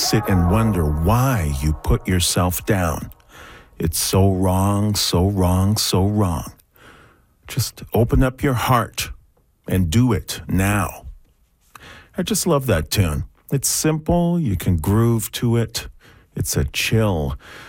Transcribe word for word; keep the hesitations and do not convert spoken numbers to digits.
sit and wonder why you put yourself down. It's so wrong, so wrong, so wrong. Just open up your heart and do it now. I just love that tune. It's simple. You can groove to it. It's a chill